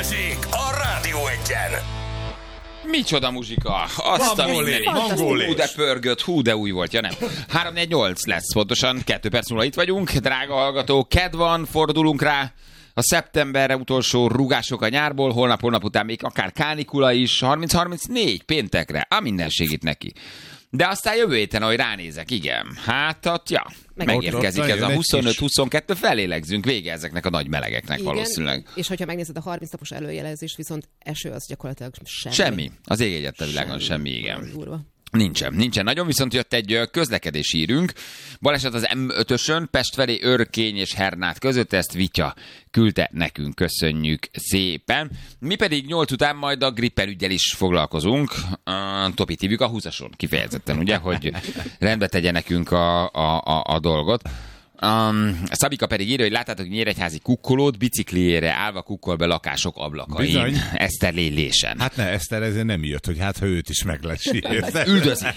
Balázsék a Rádió Egyen. Micsoda muzsika! Azt a mindenit! Hú, de pörgött, hú, de új volt, ja nem. 3-4-8 lesz pontosan, 2 perc múlva itt vagyunk. Drága hallgató, kedv van, fordulunk rá. A szeptemberre utolsó rugások a nyárból, holnap után még akár kánikula is, 30-34 péntekre, a mindenség neki. De aztán jövő héten, ahogy ránézek, igen, ja, megérkezik ez a 25-22, felélegzünk, vége ezeknek a nagy melegeknek, igen, valószínűleg. És hogyha megnézed a 30 napos előjelezés, viszont eső az gyakorlatilag semmi. Semmi. Az ég egyet a világon semmi, igen. Durva. Nincsen nagyon, viszont jött egy közlekedési hírünk. Baleset az M5-ösön, Pest felé Örkény és Hernát között, ezt Vitya küldte nekünk, köszönjük szépen. Mi pedig 8 után majd a Gripper üggyel is foglalkozunk. Topi tívjuk a 20-ason kifejezetten, ugye, hogy rendbe tegye nekünk a dolgot. Szabika pedig írja, hogy láttátok nyíregyházi kukkolót, bicikliére állva kukkol be lakások ablakain. Bizony. Eszter lélésen. Hát ne, Eszter ezért nem jött, hogy hát ha őt is meg lesz sírta. Üldözi.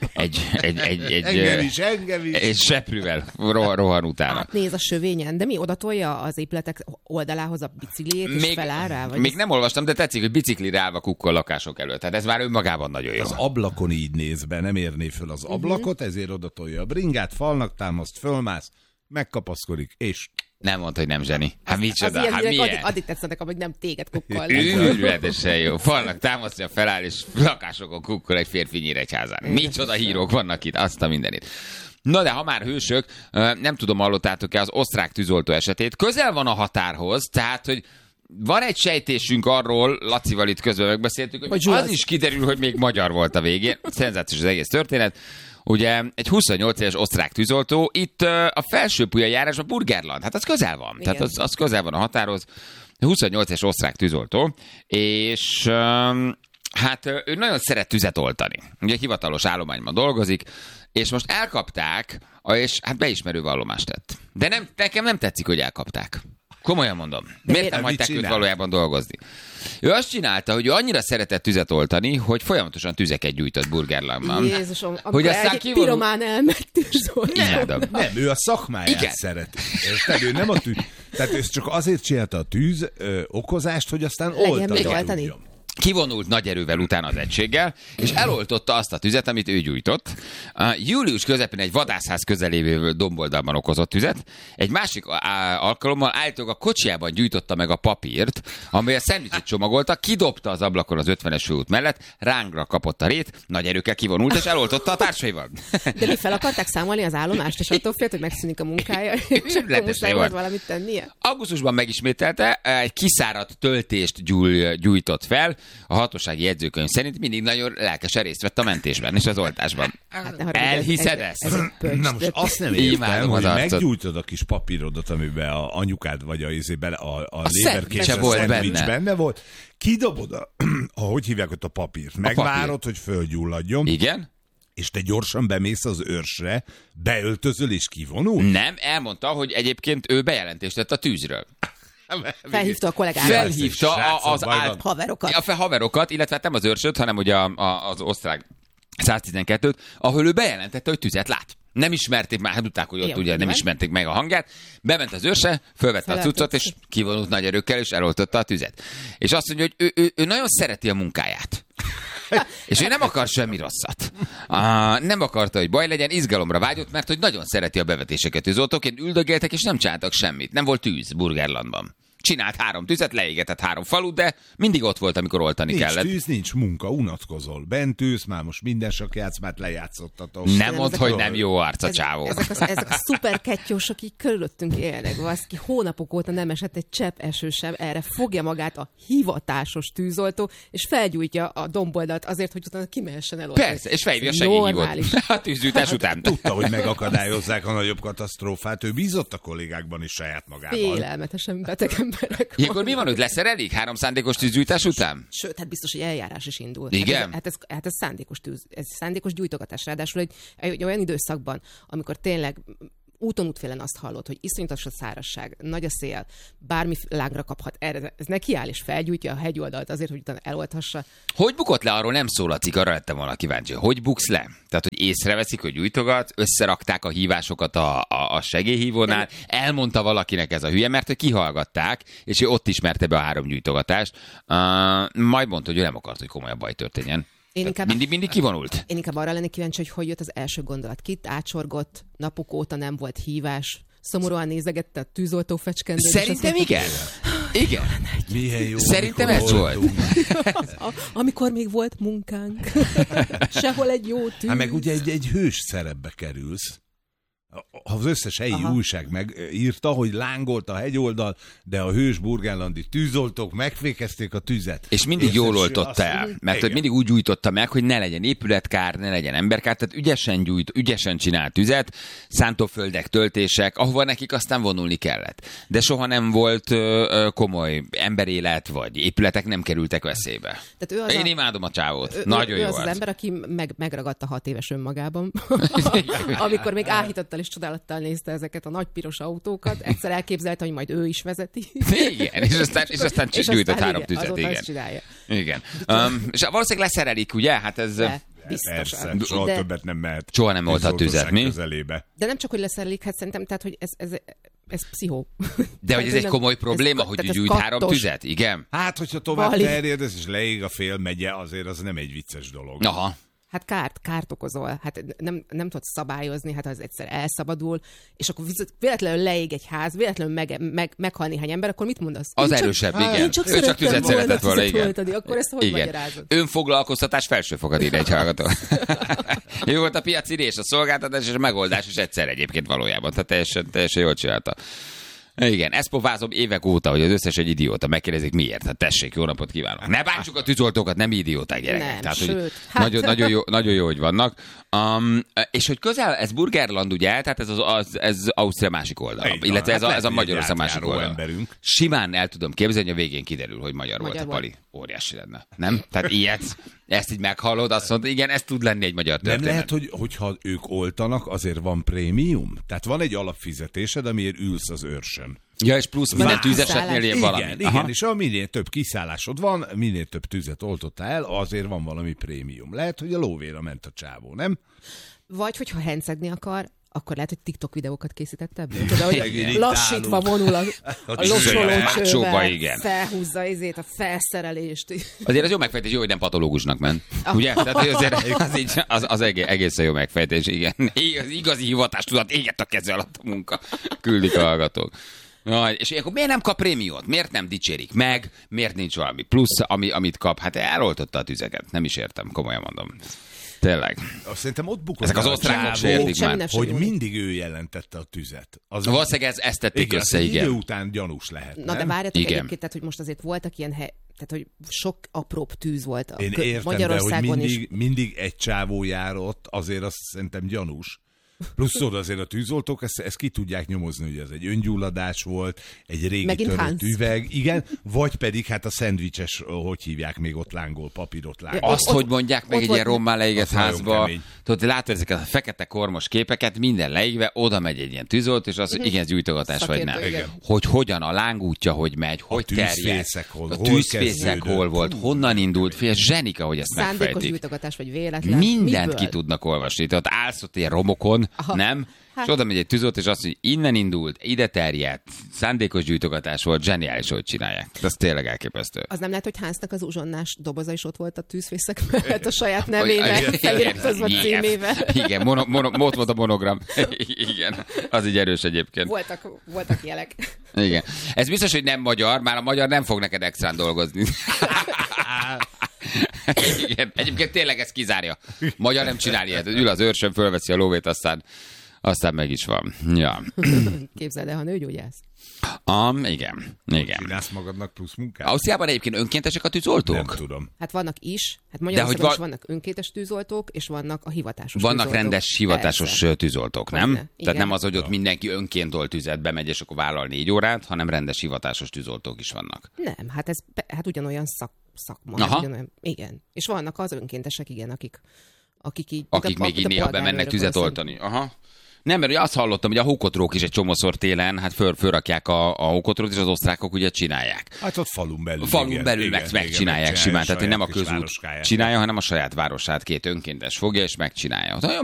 Engem is. Egy seprűvel rohan utána. Hát néz a sövényen, de mi odatolja az épületek oldalához a bicikliét, és feláll rá? Vagy Még nem olvastam, de tetszik, hogy biciklire állva kukkol lakások előtt. Tehát ez már önmagában nagyon jó. Az ablakon így néz be, nem érné föl az ablakot, ezért odatolja a bringát, falnak támaszt, fölmász, megkapaszkodik, és... Nem mondta, hogy nem zseni. Hát micsoda, hát milyen? Addig tetszenek, hogy nem téged kukkol. Őrületesen jó. Falnak támasztja, feláll, és lakásokon kukkol egy férfi Nyíregyházán. Micsoda hírok vannak itt, azt a mindenit. Na de ha már hősök, nem tudom, hallottátok-e az osztrák tűzoltó esetét. Közel van a határhoz, tehát, hogy van egy sejtésünk arról, Lacival itt közben megbeszéltük, hogy az is kiderül, hogy még magyar volt a végén. Szenzációs az egész történet. Ugye egy 28 éves osztrák tűzoltó, itt a Felsőpulja járásban Burgerland, hát az közel van, igen. Tehát az közel van a határhoz. 28 éves osztrák tűzoltó, és hát ő nagyon szeret tüzet oltani. Ugye hivatalos állományban dolgozik, és most elkapták, és hát beismerő vallomást tett. De nekem nem tetszik, hogy elkapták. Komolyan mondom. Miért nem hagyták őt valójában dolgozni? Ő azt csinálta, hogy ő annyira szeretett tüzet oltani, hogy folyamatosan tüzeket gyújtott Burgerlandban. Jézusom, hogy aztán egy piromán elmegy tűzoltó. Nem, ő a szakmáját szereti. Érted? Ő nem a tűz. Tehát ő csak azért csinálta a tűz okozást, hogy aztán oltani. Kivonult nagy erővel utána az egységgel, és eloltotta azt a tüzet, amit ő gyújtott. Július közepén egy vadászház közelévő domboldalban okozott tüzet. Egy másik alkalommal állítólag a kocsijában gyújtotta meg a papírt, amely a szendvicset csomagolta, kidobta az ablakon az 50-es főút mellett, rángra kapott a rét, nagy erőkkel kivonult, és eloltotta a társaival. De mi fel akarták számolni az állomást, és attól félt, hogy megszűnik a munkája, és akkor muszáj volt valamit tennie? Augusztusban megismételte, egy kiszáradt töltést gyújtott fel. A hatósági jegyzőkönyv szerint mindig nagyon lelkesen részt vett a mentésben és az oltásban. Hát elhiszed ezt? Na most azt nem értem, hogy meggyújtod a kis papírodat, amiben a anyukád vagy a léberkészes szendvics benne volt, kidobod ahogy hívják ott a papírt, megvárod, hogy fölgyulladjon. Igen. És te gyorsan bemész az őrsre, beöltözöl és kivonul? Nem, elmondta, hogy egyébként ő bejelentést tett a tűzről. Felhívta a kollégákat. Felhívta az haverokat, illetve nem az őrsöt, hanem ugye az osztrák 112-t, ahol ő bejelentette, hogy tüzet lát. Nem ismerték már, hát tudták, hogy ott ugye nem ismerték meg a hangját. Bement az őrse, fölvette a cuccot, és kivonult nagy erőkkel, és eloltotta a tüzet. És azt mondja, hogy ő nagyon szereti a munkáját. És ő nem akar semmi rosszat. Nem akarta, hogy baj legyen, izgalomra vágyott, mert hogy nagyon szereti a bevetéseket. Tűzoltóként üldögéltek, és nem csináltak semmit. Nem volt tűz Burgerlandban. Csinált 3 tüzet, leégetett 3 falut, de mindig ott volt, amikor oltani kellett. Nincs tűz, nincs munka, unatkozol. Bent ülsz, már most minden sok játszmát lejátszottatok. Nem mondd, hogy nem jó arc a csávó. Ezek a szuper kettyósok így körülöttünk élnek. Ki hónapok óta nem esett egy csepp eső sem, erre fogja magát a hivatásos tűzoltó, és felgyújtja a domboldalt azért, hogy utána kimehessen el. Persze, és felhívja a segélyhívót a tűzgyújtás után. Tudta, hogy megakadályozzák a nagyobb katasztrófát. Ő bízott a kollégákban is saját magával. Félelmetesen beteg. Ilyenkor mi van, hogy lesz elég 3 szándékos tűzgyújtás után? Sőt, hát biztos, hogy eljárás is indul. Igen? Hát ez szándékos tűz, ez szándékos gyújtogatás. Ráadásul egy olyan időszakban, amikor tényleg úton útfélen azt hallod, hogy iszonyatos a szárazság, nagy a szél, bármi lángra kaphat, erre ez nekiáll és felgyújtja a hegyoldalt azért, hogy utána elolthassa. Hogy bukott le, arról nem szól a cikk, arra lettem volna kíváncsi. Hogy buksz le? Tehát, hogy észreveszik, hogy gyújtogat, összerakták a hívásokat a segélyhívónál, elmondta valakinek ez a hülye, mert hogy kihallgatták, és ő ott ismerte be a 3 gyújtogatást. Majd mondta, hogy ő nem akart, hogy komolyabb baj történjen. Mindig kivonult. Én inkább arra lennék kíváncsi, hogy jött az első gondolat. Kit átsorgott, napok óta nem volt hívás, szomorúan nézegette a tűzoltó fecskendőt. Szerintem igen. Igen. Milyen jó, szerintem ez volt. Amikor még volt munkánk. Sehol egy jó tűz. Hát meg ugye egy hős szerepbe kerülsz. Az összes helyi újság megírta, hogy lángolt a hegyoldal, de a hős burgenlandi tűzoltók megfékezték a tüzet. És mindig jól oltotta el, mert hogy mindig úgy gyújtotta meg, hogy ne legyen épületkár, ne legyen emberkár, tehát ügyesen csinált tüzet, szántóföldek, töltések, ahova nekik aztán vonulni kellett. De soha nem volt komoly emberélet, vagy épületek nem kerültek veszélybe. Én imádom a csávót. Nagyon jó. Ő az ember, aki megragadta 6 éves önmagában, amikor még áhítottal és csodálattal nézte ezeket a nagy piros autókat, egyszer elképzelte, hogy majd ő is vezeti. Igen, és aztán gyújtott 3 tüzet. Igen. És valószínűleg leszerelik, ugye? Hát ez... Persze, soha többet nem mehet. Soha nem volt a tüzet, mi? Közelébe. De nem csak, hogy leszerelik, hát szerintem, tehát, hogy ez pszichó. De hogy ez egy komoly probléma, hogy gyújt 3 tüzet, igen? Hát, hogyha tovább terjed, ez is leég a fél megye, azért az nem egy vicces dolog. Aha. Hát kárt okozol, hát nem tudod szabályozni, hát az egyszer elszabadul, és akkor véletlenül leég egy ház, véletlenül meghal néhány ember, akkor mit mondasz? Az erősebb, igen. Ő csak tüzet szeretett volna, igen. Akkor ezt hogy magyarázod? Önfoglalkoztatás felsőfokat ír egy hallgató. Jó volt a piacirés, a szolgáltatás és a megoldás is egyszer egyébként valójában, tehát teljesen jól csinálta. Igen, ezt pofázom évek óta, hogy az összes egy idióta. Megkérdezik miért. Hát tessék, jó napot kívánok. Ne bántsuk a tűzoltókat, nem idióták gyerekek. Nem, tehát, sőt. Nagyon jó, hogy vannak. És hogy közel, ez Burgenland, ugye? Tehát ez Ausztria másik oldala. Illetve ez a Magyarország másik oldala. Emberünk. Simán el tudom képzelni, hogy a végén kiderül, hogy magyar volt a pali. Óriási lenne. Nem? Tehát ezt így meghallod, azt mondod, igen, ez tud lenni egy magyar történet. Nem lehet, hogyha ők oltanak, azért van prémium? Tehát van egy alapfizetésed, amiért ülsz az őrsön. Ja, és plusz minden tűzesetnél ilyen valami. Igen, és minél több kiszállásod van, minél több tüzet oltottál el, azért van valami prémium. Lehet, hogy a lóvéra ment a csávó, nem? Vagy, hogyha hencegni akar, akkor lehet, hogy TikTok videókat készített ebből. Tudod, hogy lassítva vonul a losoló csővel, felhúzza a felszerelést. Azért az jó megfejtés, jó, hogy nem patológusnak ment. Ugye? Tehát az egészen jó megfejtés, igen. Az igazi hivatástudat égett a keze alatt a munka. Küldik a hallgatók. És akkor miért nem kap prémiót? Miért nem dicsérik meg? Miért nincs valami plusz, amit kap? Hát eloltotta a tüzeket. Nem is értem, komolyan mondom. Tényleg. Szerintem ott bukott. Ezek az osztrákok sértik már. Hogy mindig ő jelentette a tüzet. Valószínűleg ezt tették össze, igen. Idő után gyanús lehet. Na de várjatok egyébként, tehát, hogy most azért voltak ilyen tehát, hogy sok apróbb tűz volt a Magyarországon is. Mindig egy csávó járott, azért azt szerintem gyanús. Plusz oda azért a tűzoltók, ezt ki tudják nyomozni, hogy ez egy öngyulladás volt, egy régi törött üveg, igen, vagy pedig hát a szendvicses, hogy hívják, még ott lángol, papírot lángol. Azt, hogy mondják meg egy ilyen rommá leégett házba, tudod, látod ezeket a fekete kormos képeket, minden leégve, oda megy egy ilyen tűzoltó, és az, hogy igen, ez gyújtogatás vagy nem. Hogy hogyan a lángútja, hogy megy, hogy terjed, a tűzfészek hol volt, honnan indult, zsenika, hogy ezt megfejtik. Szándékos gyújtogatás vagy véletlen. Mindent ki tudnak olvasni. Tehát állsz ott ilyen romokon, nem? Hát. És oda megy egy tűzoltó, és azt mondja, hogy innen indult, ide terjedt, szándékos gyújtogatás volt, zseniális, hogy csinálják. Ez tényleg elképesztő. Az nem lehet, hogy Hansnak az uzsonnás doboza is ott volt a tűzfészek mellett a saját nevével, feliratozva címével. Igen, ott volt a monogram. Igen, az így erős egyébként. Voltak jelek. Igen. Ez biztos, hogy nem magyar, már a magyar nem fog neked extrán dolgozni. Igen. Egyébként tényleg ez kizárja. Magyar nem csinál ilyet. Ül az őrsön, fölveszi a lóvét, aztán meg is van. Ja. Képzeld el, ha nőgyógyász. Igen. Csinálsz magadnak plusz munkát? Ausztriában egyébként önkéntesek a tűzoltók? Nem tudom. Hát vannak is. Hát Magyarországon is vannak önkéntes tűzoltók, és vannak a hivatásos vannak tűzoltók. Rendes hivatásos tűzoltók, nem? Igen. Tehát nem az, hogy ott mindenki önként olt tüzet, bemegy, és akkor vállal 4 órát, hanem rendes hivatásos tűzoltók is vannak. Nem, hát ugyanolyan szakma. Ugyanolyan, igen. És vannak az önkéntesek, igen, akik így... Akik még így néha bemennek tüzet oltani. Aha. Nem, mert azt hallottam, hogy a hókotrók is egy csomószor télen, hát fölrakják a hókotrót, és az osztrákok ugye csinálják. Hát ott falun belül. Falun belül megcsinálják simán, tehát nem a közút csinálja, hanem a saját városát 2 önkéntes fogja, és megcsinálja.